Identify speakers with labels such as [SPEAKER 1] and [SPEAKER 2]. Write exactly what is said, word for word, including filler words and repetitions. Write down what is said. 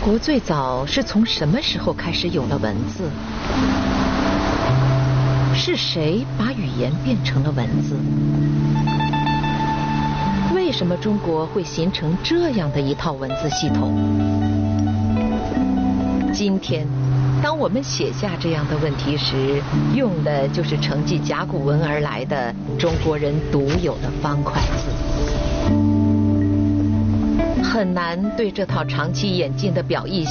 [SPEAKER 1] 国最早是从什么时候开始有了文字？是谁把语言变成了文字？为什么中国会形成这样的一套文字系统？今天，当我们写下这样的问题时，用的就是承继甲骨文而来的中国人独有的方块字。很难对这套长期演进的表意